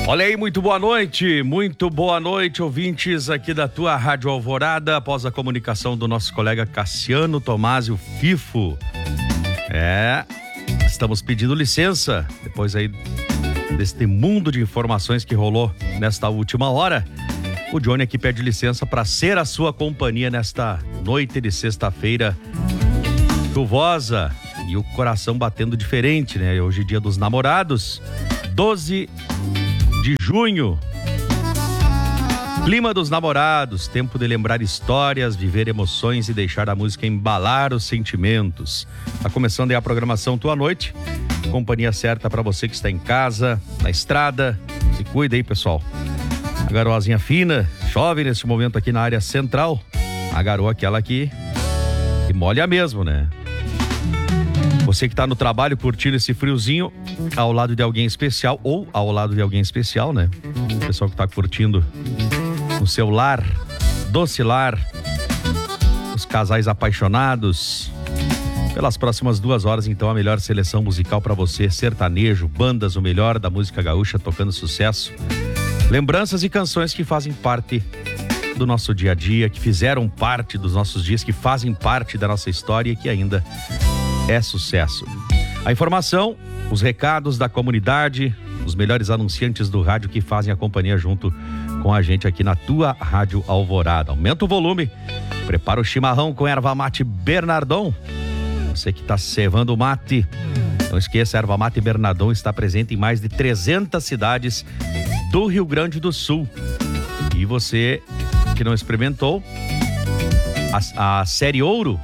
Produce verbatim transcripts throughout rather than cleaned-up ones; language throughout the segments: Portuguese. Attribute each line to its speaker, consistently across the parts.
Speaker 1: Olha aí, muito boa noite, muito boa noite, ouvintes aqui da tua Rádio Alvorada, após a comunicação do nosso colega Cassiano Tomásio Fifo. É, estamos pedindo licença, depois aí deste mundo de informações que rolou nesta última hora. O Johnny aqui pede licença para ser a sua companhia nesta noite de sexta-feira chuvosa e o coração batendo diferente, né? Hoje é dia dos namorados, doze de junho. Clima dos namorados, tempo de lembrar histórias, viver emoções e deixar a música embalar os sentimentos. Tá começando aí a programação Tua Noite. Companhia certa para você que está em casa, na estrada. Se cuida aí, pessoal. A garoazinha fina, chove nesse momento aqui na área central. A garoa aquela aqui que molha mesmo, né? Você que está no trabalho curtindo esse friozinho ao lado de alguém especial ou ao lado de alguém especial, né? O pessoal que está curtindo no seu lar, doce lar, os casais apaixonados. Pelas próximas duas horas, então, a melhor seleção musical para você, sertanejo, bandas, o melhor da música gaúcha tocando sucesso. Lembranças e canções que fazem parte do nosso dia a dia, que fizeram parte dos nossos dias, que fazem parte da nossa história e que ainda é sucesso. A informação, os recados da comunidade, os melhores anunciantes do rádio que fazem a companhia junto com a gente aqui na tua Rádio Alvorada. Aumenta o volume, prepara o chimarrão com erva mate Bernardon. Você que está cevando o mate, não esqueça, a erva mate Bernardon está presente em mais de trezentas cidades do Rio Grande do Sul. E você que não experimentou, a, a série Ouro,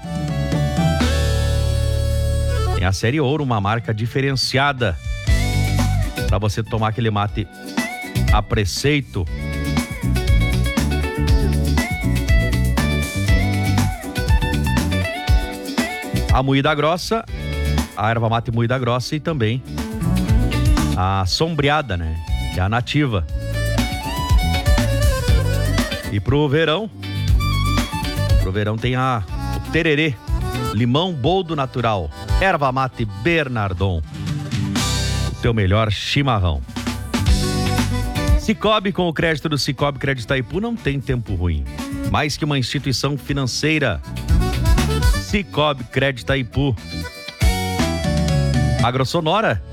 Speaker 1: tem a série Ouro, uma marca diferenciada para você tomar aquele mate a preceito. A moída grossa, a erva mate moída grossa e também a sombreada, né? Que é a nativa. E pro verão, pro verão tem a o tererê, limão boldo natural, erva mate Bernardon, o teu melhor chimarrão. Cicobi, com o crédito do Cicobi Crédito Itaipu, não tem tempo ruim. Mais que uma instituição financeira, Cicobi Crédito Itaipu. Agrosonora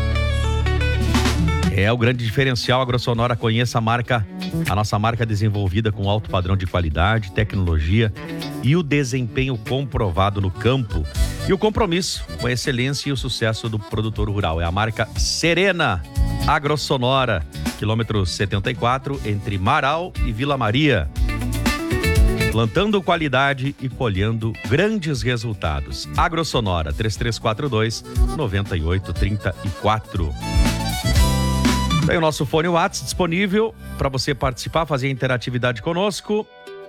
Speaker 1: é o grande diferencial. Agrosonora, conheça a marca, a nossa marca desenvolvida com alto padrão de qualidade, tecnologia e o desempenho comprovado no campo. E o compromisso com a excelência e o sucesso do produtor rural. É a marca Serena Agrosonora, quilômetro setenta e quatro, entre Marau e Vila Maria. Plantando qualidade e colhendo grandes resultados. Agrosonora, três três quatro dois, nove oito três quatro. Tem o nosso fone WhatsApp disponível para você participar, fazer interatividade conosco.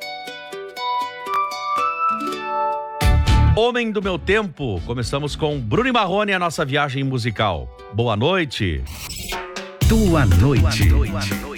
Speaker 1: Homem do Meu Tempo. Começamos com Bruno e Marrone, a nossa viagem musical. Boa noite.
Speaker 2: Tua noite. Tua noite.